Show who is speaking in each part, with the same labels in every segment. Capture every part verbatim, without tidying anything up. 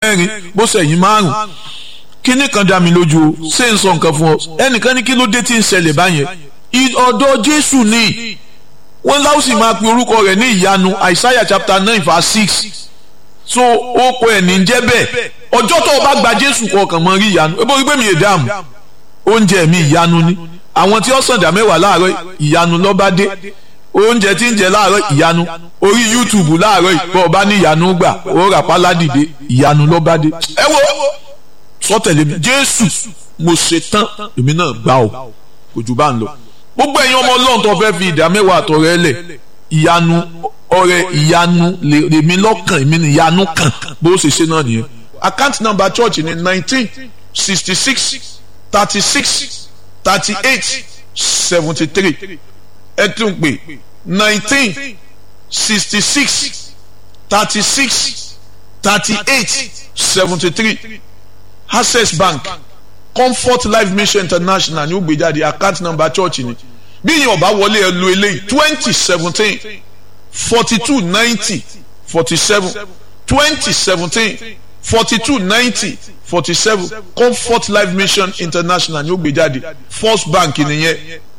Speaker 1: mẹ́rin bó ṣẹ̀yìn márùn kíní kan dá mi lójú o ṣé n sọ nǹkan fún ọ ẹnìkan ní kí ló dé tí ń ṣẹlẹ̀ báyẹn ọ̀dọ̀ Jésù ni wọ́n láwùsì máa pe orúkọ rẹ̀ ní ìyanu Isaiah chapter nine verse six so ó kọ ẹ̀ ní jẹ́ bẹ́ẹ̀ ọjọ́ tó o bá gba Jésù kọ̀ọ̀kan mọ́ rí ìyanu ebo gbé mi èdàmú oúnjẹ mi ìyanu ni àwọn tí ó sàǹdà mẹ́wàá láàárọ̀ ìyanu lọ́ba dé oúnjẹ tí ń jẹ láàárọ̀ ìyanu orí YouTube láàárọ̀ ìbọn ọba ní ìyanu gbà ó rà pálá dìde ìyanu lọ́ba dé ẹ wo sọtẹ̀lé mi Jésù mo ṣe tán èmi náà gbà ó kò jù bá ń lọ gbogbo ẹ̀yin ọmọ Ọlọ́run tó fẹ́ fi ìdá mẹ́wàá àtọrẹ lẹ̀ ìyanu ọrẹ ìyanu lèmi lọ́kàn èmi ní ìyanu kàn bó ṣe ṣe náà nìyẹn account number church ní nineteen sixty six thirty six thirty eight seventy three ẹ tún pè nineteen sixty six thirty six thirty eight seventy three Access Bank Comfort Life Mission International ní ó gbé jáde account number church ni bí yìí ọba wọlé ẹ lo eléyìí twenty seventeen forty two ninety forty seven twenty seventeen forty two ninety forty seven Comfort Life Mission International ní ó gbé jáde First Bank nìyẹn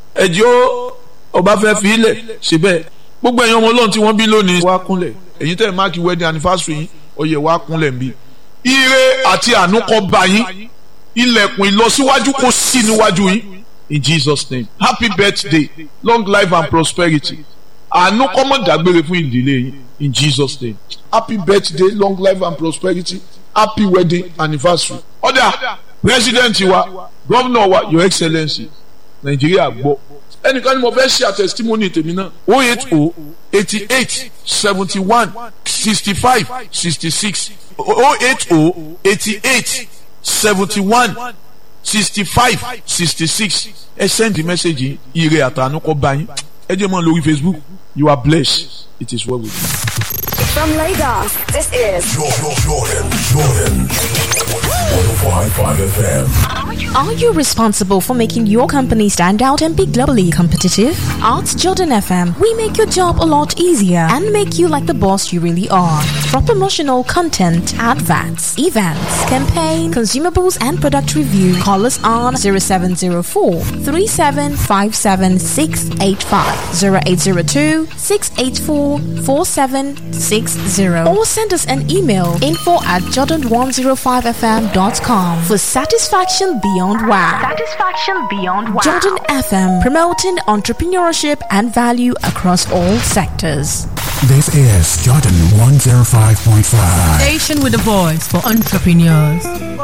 Speaker 1: ẹjọ́ ọba fẹ́ fi ilẹ̀ síbẹ̀ gbogbo ẹ̀yin ọmọ Ọlọ́run tí wọ́n bí lónìí wá kúnlẹ̀ ẹ̀yin tẹ́ ẹ̀ máàkì wedding anniversary yín ọyẹ wá kúnlẹ̀ ń bí ire àti àánú kó bá yín ilẹ̀kùn ìlọsíwájú kó sí níwájú yín in Jesus name happy birthday long life and prosperity àánú kó má dágbére fún ìdílé yín in Jesus name happy birthday long life and prosperity happy wedding anniversary ọ̀dà president wa governor wa your excellency Nàìjíríà gbọ́ ẹnìkan ni mo fẹ́ ṣe àtẹ̀sítímọ́nì tèmi náà oh eight oh eighty eight seventy one sixty five sixty six oh eight oh eighty eight seventy one sixty five sixty six ẹ send the message ire àtàánú kó bá yín ẹ jẹ́ mọ́ lórí Facebook you are blessed it is well with you.
Speaker 2: From Lagos, this is
Speaker 3: Jordan, Jordan, Jordan. one oh five point five F M.
Speaker 4: Are you responsible for making your company stand out and be globally competitive? At Jordan F M, we make your job a lot easier and make you like the boss you really are. From promotional content, adverts, events, campaign, consumables, and product review, call us on zero seven zero four, three seven five seven, six eight five, zero eight zero two, six eight four, four seven six zero, or send us an email info at jordan one oh five f m dot com for satisfaction beyond wow.
Speaker 2: Satisfaction Beyond Wow.
Speaker 4: Jordan F M, promoting entrepreneurship and value across all sectors.
Speaker 3: This is Jordan one oh five point five.
Speaker 5: Station with a voice for entrepreneurs.